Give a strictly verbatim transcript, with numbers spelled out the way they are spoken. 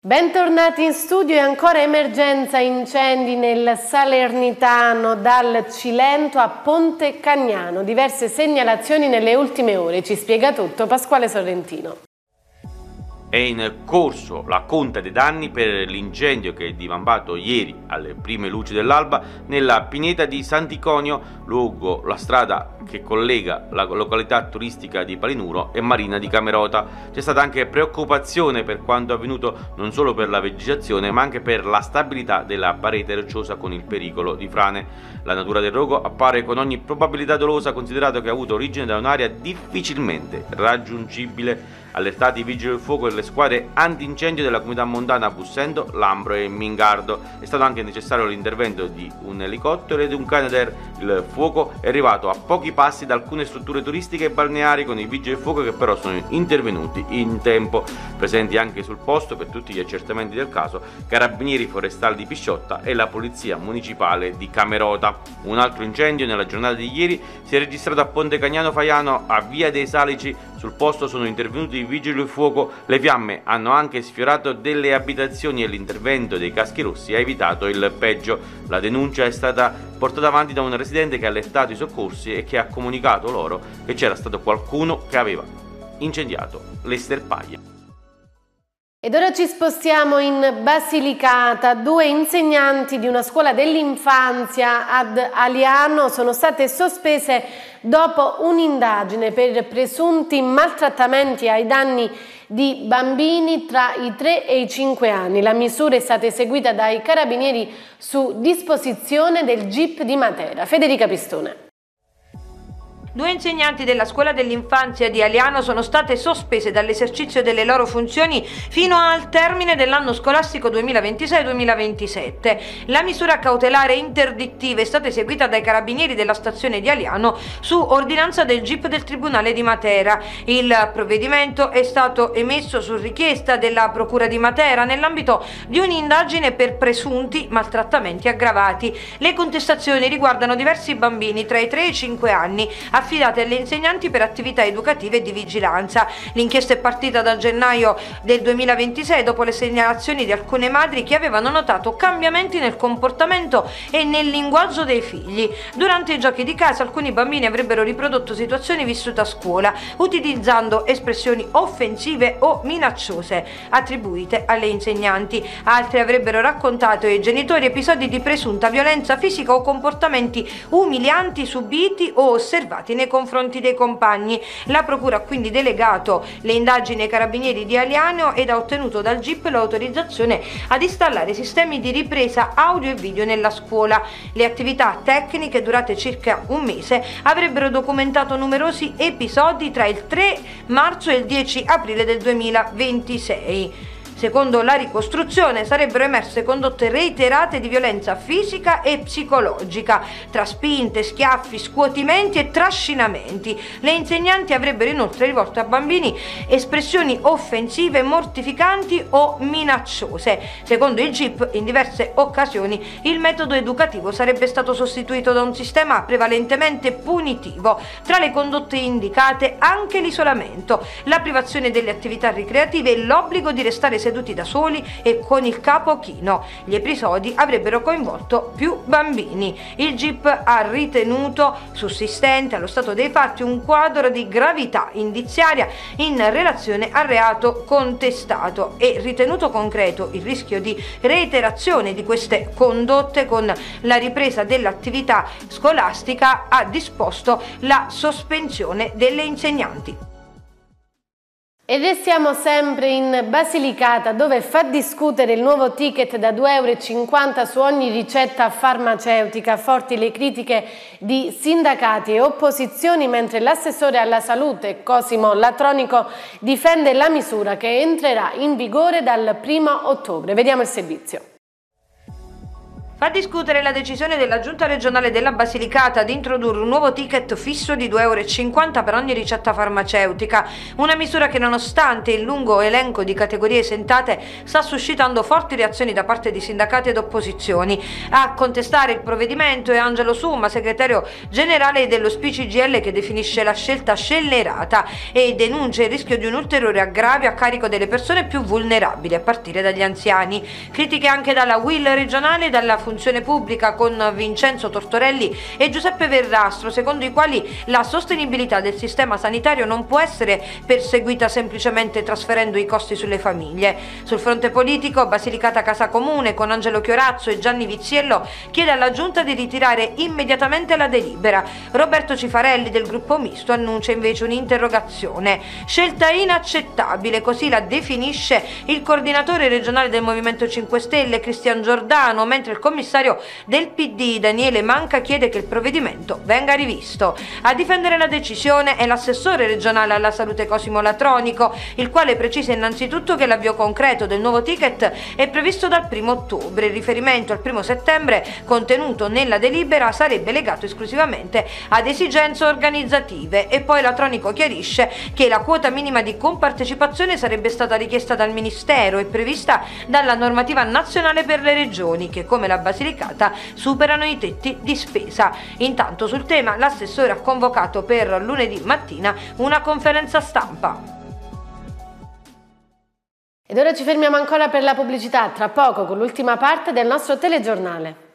Bentornati in studio. E ancora emergenza incendi nel Salernitano, dal Cilento a Ponte Cagnano. Diverse segnalazioni nelle ultime ore. Ci spiega tutto Pasquale Sorrentino. È in corso la conta dei danni per l'incendio che è divampato ieri alle prime luci dell'alba nella pineta di Sant'Iconio, lungo la strada che collega la località turistica di Palinuro e Marina di Camerota. C'è stata anche preoccupazione per quanto avvenuto, non solo per la vegetazione ma anche per la stabilità della parete rocciosa, con il pericolo di frane. La natura del rogo appare con ogni probabilità dolosa, considerato che ha avuto origine da un'area difficilmente raggiungibile. Allertati i vigili del fuoco e le squadre antincendio della comunità montana Bussendo, Lambro e Mingardo. È stato anche necessario l'intervento di un elicottero e di un Canadair. Il fuoco è arrivato a pochi passi da alcune strutture turistiche e balneari, con i vigili del fuoco che però sono intervenuti in tempo. Presenti anche sul posto per tutti gli accertamenti del caso carabinieri forestali di Pisciotta e la polizia municipale di Camerota. Un altro incendio nella giornata di ieri si è registrato a Ponte Cagnano Faiano, a Via dei Salici. Sul posto sono intervenuti i vigili del fuoco. Le fiamme hanno anche sfiorato delle abitazioni e l'intervento dei caschi rossi ha evitato il peggio. La denuncia è stata portata avanti da un residente che ha allertato i soccorsi e che ha comunicato loro che c'era stato qualcuno che aveva incendiato le sterpaglie. Ed ora ci spostiamo in Basilicata. Due insegnanti di una scuola dell'infanzia ad Aliano sono state sospese dopo un'indagine per presunti maltrattamenti ai danni di bambini tra i tre e i cinque anni. La misura è stata eseguita dai carabinieri su disposizione del G I P di Matera. Federica Pistone. Due insegnanti della scuola dell'infanzia di Aliano sono state sospese dall'esercizio delle loro funzioni fino al termine dell'anno scolastico duemilaventisei duemilaventisette. La misura cautelare interdittiva è stata eseguita dai carabinieri della stazione di Aliano su ordinanza del G I P del Tribunale di Matera. Il provvedimento è stato emesso su richiesta della Procura di Matera nell'ambito di un'indagine per presunti maltrattamenti aggravati. Le contestazioni riguardano diversi bambini tra i tre e i cinque anni, affidate alle insegnanti per attività educative e di vigilanza. L'inchiesta è partita da gennaio del duemilaventisei dopo le segnalazioni di alcune madri che avevano notato cambiamenti nel comportamento e nel linguaggio dei figli. Durante i giochi di casa alcuni bambini avrebbero riprodotto situazioni vissute a scuola utilizzando espressioni offensive o minacciose attribuite alle insegnanti. Altri avrebbero raccontato ai genitori episodi di presunta violenza fisica o comportamenti umilianti subiti o osservati nei confronti dei compagni. La procura ha quindi delegato le indagini ai carabinieri di Aliano ed ha ottenuto dal G I P l'autorizzazione ad installare sistemi di ripresa audio e video nella scuola. Le attività tecniche, durate circa un mese, avrebbero documentato numerosi episodi tra il tre marzo e il dieci aprile del duemilaventisei. Secondo la ricostruzione sarebbero emerse condotte reiterate di violenza fisica e psicologica, tra spinte, schiaffi, scuotimenti e trascinamenti. Le insegnanti avrebbero inoltre rivolto a bambini espressioni offensive, mortificanti o minacciose. Secondo il G I P, in diverse occasioni il metodo educativo sarebbe stato sostituito da un sistema prevalentemente punitivo. Tra le condotte indicate anche l'isolamento, la privazione delle attività ricreative e l'obbligo di restare seduti da soli e con il capo chino. Gli episodi avrebbero coinvolto più bambini. Il G I P ha ritenuto sussistente allo stato dei fatti un quadro di gravità indiziaria in relazione al reato contestato e ritenuto concreto il rischio di reiterazione di queste condotte con la ripresa dell'attività scolastica, ha disposto la sospensione delle insegnanti. E restiamo sempre in Basilicata, dove fa discutere il nuovo ticket da due e cinquanta euro su ogni ricetta farmaceutica. Forti le critiche di sindacati e opposizioni, mentre l'assessore alla salute Cosimo Latronico difende la misura che entrerà in vigore dal primo ottobre. Vediamo il servizio. Fa discutere la decisione della Giunta regionale della Basilicata di introdurre un nuovo ticket fisso di due euro e cinquanta per ogni ricetta farmaceutica, una misura che nonostante il lungo elenco di categorie esentate sta suscitando forti reazioni da parte di sindacati ed opposizioni. A contestare il provvedimento è Angelo Summa, segretario generale dello S P I C G I L, che definisce la scelta scellerata e denuncia il rischio di un ulteriore aggravio a carico delle persone più vulnerabili, a partire dagli anziani. Critiche anche dalla U I L regionale e dalla Funzione Pubblica, con Vincenzo Tortorelli e Giuseppe Verrastro, secondo i quali la sostenibilità del sistema sanitario non può essere perseguita semplicemente trasferendo i costi sulle famiglie. Sul fronte politico, Basilicata Casa Comune, con Angelo Chiorazzo e Gianni Viziello, chiede alla Giunta di ritirare immediatamente la delibera. Roberto Cifarelli del gruppo misto annuncia invece un'interrogazione. Scelta inaccettabile, così la definisce il coordinatore regionale del Movimento cinque Stelle Cristian Giordano, mentre il commissario del P D Daniele Manca chiede che il provvedimento venga rivisto. A difendere la decisione è l'assessore regionale alla salute Cosimo Latronico, il quale precisa innanzitutto che l'avvio concreto del nuovo ticket è previsto dal primo ottobre. Il riferimento al primo settembre contenuto nella delibera sarebbe legato esclusivamente ad esigenze organizzative, e poi Latronico chiarisce che la quota minima di compartecipazione sarebbe stata richiesta dal Ministero e prevista dalla normativa nazionale per le regioni, che come la Basilicata superano i tetti di spesa. Intanto sul tema l'assessore ha convocato per lunedì mattina una conferenza stampa. Ed ora ci fermiamo ancora per la pubblicità, tra poco con l'ultima parte del nostro telegiornale.